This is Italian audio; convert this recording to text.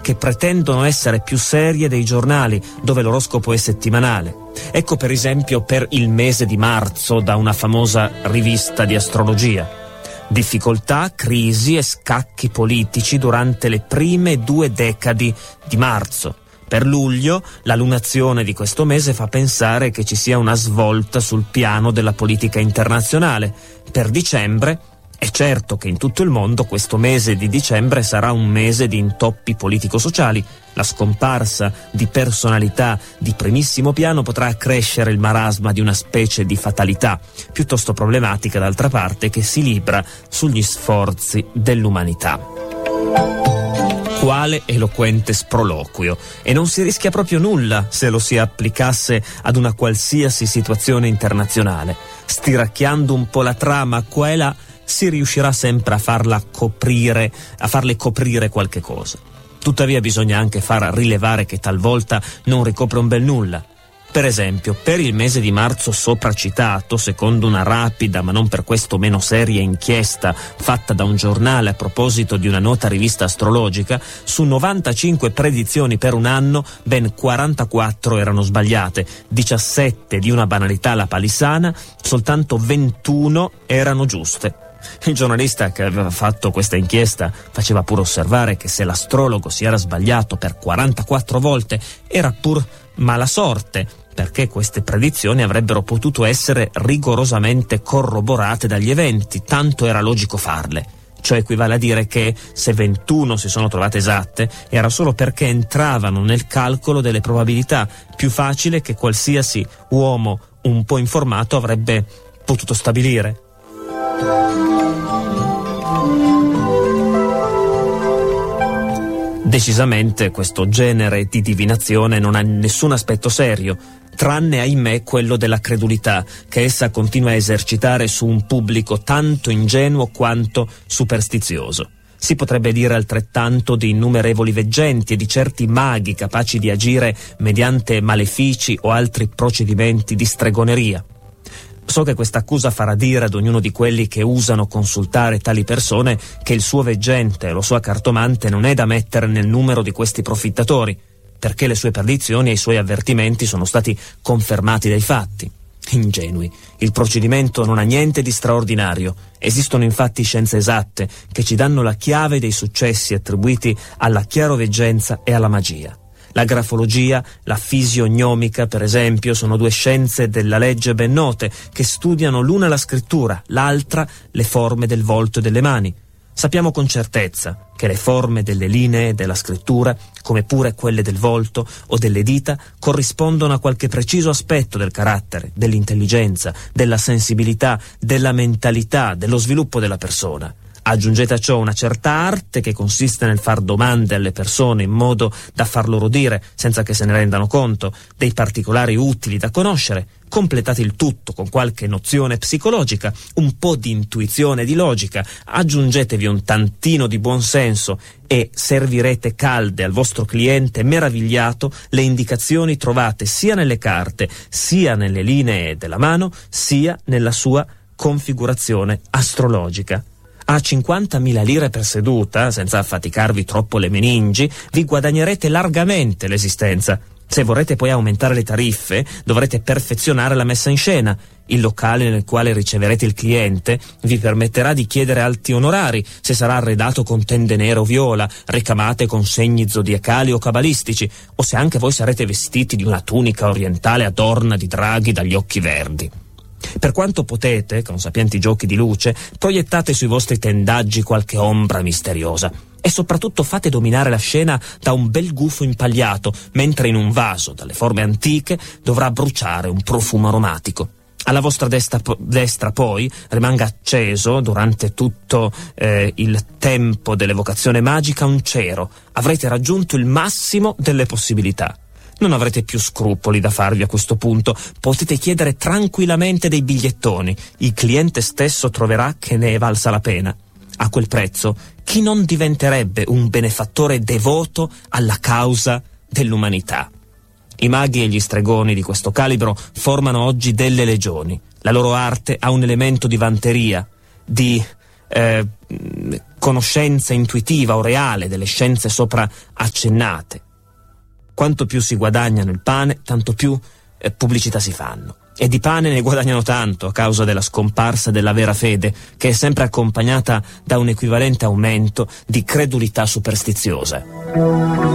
che pretendono essere più serie dei giornali, dove l'oroscopo è settimanale. Ecco per esempio per il mese di marzo da una famosa rivista di astrologia. Difficoltà, crisi e scacchi politici durante le prime 2 decadi di marzo. Per luglio, la lunazione di questo mese fa pensare che ci sia una svolta sul piano della politica internazionale. Per dicembre, è certo che in tutto il mondo questo mese di dicembre sarà un mese di intoppi politico-sociali. La scomparsa di personalità di primissimo piano potrà accrescere il marasma di una specie di fatalità, piuttosto problematica d'altra parte, che si libra sugli sforzi dell'umanità. Quale eloquente sproloquio! E non si rischia proprio nulla se lo si applicasse ad una qualsiasi situazione internazionale. Stiracchiando un po' la trama qua e là, si riuscirà sempre a farle coprire qualche cosa. Tuttavia bisogna anche far rilevare che talvolta non ricopre un bel nulla. Per esempio, per il mese di marzo sopracitato, secondo una rapida ma non per questo meno seria inchiesta fatta da un giornale a proposito di una nota rivista astrologica, su 95 predizioni per un anno, ben 44 erano sbagliate, 17 di una banalità lapalisana, soltanto 21 erano giuste. Il giornalista che aveva fatto questa inchiesta faceva pure osservare che se l'astrologo si era sbagliato per 44 volte era pur mala sorte, perché queste predizioni avrebbero potuto essere rigorosamente corroborate dagli eventi, tanto era logico farle. Cioè equivale a dire che se 21 si sono trovate esatte era solo perché entravano nel calcolo delle probabilità, più facile che qualsiasi uomo un po' informato avrebbe potuto stabilire. Decisamente questo genere di divinazione non ha nessun aspetto serio, tranne ahimè quello della credulità che essa continua a esercitare su un pubblico tanto ingenuo quanto superstizioso. Si potrebbe dire altrettanto di innumerevoli veggenti e di certi maghi capaci di agire mediante malefici o altri procedimenti di stregoneria. So che questa accusa farà dire ad ognuno di quelli che usano consultare tali persone che il suo veggente e lo suo cartomante non è da mettere nel numero di questi profittatori, perché le sue predizioni e i suoi avvertimenti sono stati confermati dai fatti. Ingenui, il procedimento non ha niente di straordinario. Esistono infatti scienze esatte che ci danno la chiave dei successi attribuiti alla chiaroveggenza e alla magia. La grafologia, la fisionomica, per esempio, sono 2 scienze della legge ben note che studiano l'una la scrittura, l'altra le forme del volto e delle mani. Sappiamo con certezza che le forme delle linee della scrittura, come pure quelle del volto o delle dita, corrispondono a qualche preciso aspetto del carattere, dell'intelligenza, della sensibilità, della mentalità, dello sviluppo della persona. Aggiungete a ciò una certa arte che consiste nel far domande alle persone in modo da far loro dire, senza che se ne rendano conto, dei particolari utili da conoscere. Completate il tutto con qualche nozione psicologica, un po' di intuizione e di logica, aggiungetevi un tantino di buonsenso e servirete calde al vostro cliente meravigliato le indicazioni trovate sia nelle carte, sia nelle linee della mano, sia nella sua configurazione astrologica. A 50.000 lire per seduta, senza affaticarvi troppo le meningi, vi guadagnerete largamente l'esistenza. Se vorrete poi aumentare le tariffe, dovrete perfezionare la messa in scena. Il locale nel quale riceverete il cliente vi permetterà di chiedere alti onorari se sarà arredato con tende nere o viola, ricamate con segni zodiacali o cabalistici, o se anche voi sarete vestiti di una tunica orientale adorna di draghi dagli occhi verdi. Per quanto potete, con sapienti giochi di luce, proiettate sui vostri tendaggi qualche ombra misteriosa e soprattutto fate dominare la scena da un bel gufo impagliato, mentre in un vaso, dalle forme antiche, dovrà bruciare un profumo aromatico. Alla vostra destra poi rimanga acceso durante tutto il tempo dell'evocazione magica un cero. Avrete raggiunto il massimo delle possibilità. Non avrete più scrupoli da farvi a questo punto, potete chiedere tranquillamente dei bigliettoni, il cliente stesso troverà che ne è valsa la pena. A quel prezzo, chi non diventerebbe un benefattore devoto alla causa dell'umanità? I maghi e gli stregoni di questo calibro formano oggi delle legioni. La loro arte ha un elemento di vanteria, di conoscenza intuitiva o reale delle scienze sopra accennate. Quanto più si guadagna nel pane, tanto più pubblicità si fanno. E di pane ne guadagnano tanto a causa della scomparsa della vera fede, che è sempre accompagnata da un equivalente aumento di credulità superstiziosa.